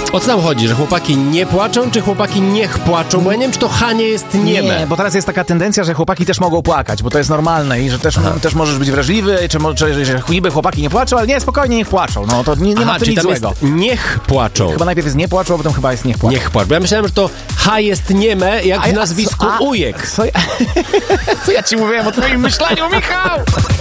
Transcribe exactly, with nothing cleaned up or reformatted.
O co tam chodzi, że chłopaki nie płaczą, czy chłopaki niech płaczą? Bo ja nie wiem, czy to H nie jest nieme. Nie, bo teraz jest taka tendencja, że chłopaki też mogą płakać, bo to jest normalne i że też, też możesz być wrażliwy, czy, czy że niby chłopaki nie płaczą, ale nie, spokojnie, niech płaczą. No to nie, nie Aha, ma w tym czyli nic tam złego. jest niech płaczą. Chyba najpierw jest nie płaczą, a potem chyba jest niech płaczą. Niech płaczą. Bo ja myślałem, że to H jest nieme, jak A ja- w nazwisku a- Ujek. Co ja, co ja ci mówiłem o twoim myśleniu, Michał?